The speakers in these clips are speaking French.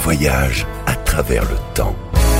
voyage à travers le temps.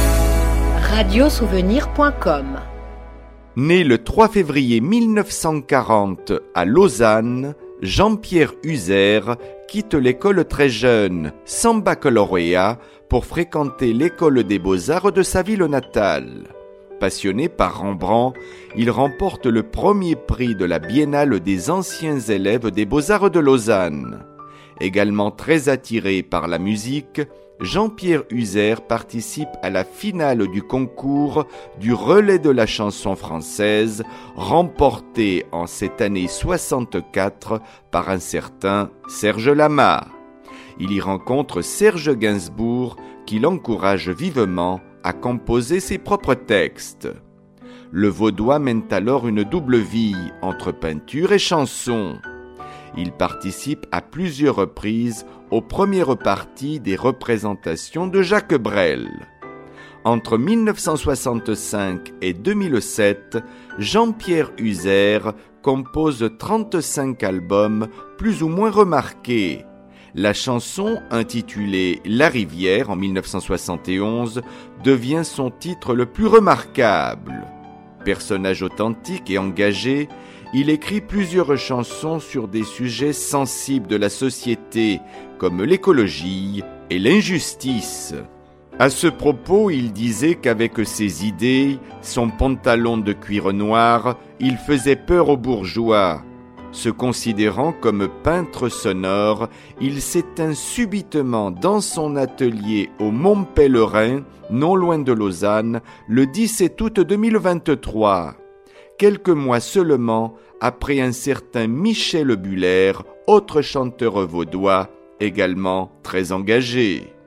Radiosouvenir.com. Né le 3 février 1940 à Lausanne, Jean-Pierre User quitte l'école très jeune, sans baccalauréat, pour fréquenter l'école des beaux-arts de sa ville natale. Passionné par Rembrandt, il remporte le premier prix de la Biennale des anciens élèves des beaux-arts de Lausanne. Également très attiré par la musique, Jean-Pierre User participe à la finale du concours du relais de la chanson française, remporté en cette année 64 par un certain Serge Lama. Il y rencontre Serge Gainsbourg qui l'encourage vivement à composer ses propres textes. Le Vaudois mène alors une double vie entre peinture et chanson. Il participe à plusieurs reprises aux premières parties des représentations de Jacques Brel. Entre 1965 et 2007, Jean-Pierre User compose 35 albums plus ou moins remarqués. La chanson, intitulée La Rivière en 1971, devient son titre le plus remarquable. Personnage authentique et engagé, il écrit plusieurs chansons sur des sujets sensibles de la société, comme l'écologie et l'injustice. À ce propos, il disait qu'avec ses idées, son pantalon de cuir noir, il faisait peur aux bourgeois. Se considérant comme peintre sonore, il s'éteint subitement dans son atelier au Mont-Pèlerin, non loin de Lausanne, le 17 août 2023. Quelques mois seulement après un certain Michel Buller, autre chanteur vaudois, également très engagé.